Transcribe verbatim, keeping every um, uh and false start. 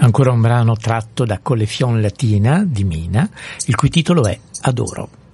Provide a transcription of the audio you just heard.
Ancora un brano tratto da Collezione Latina di Mina, il cui titolo è Adoro.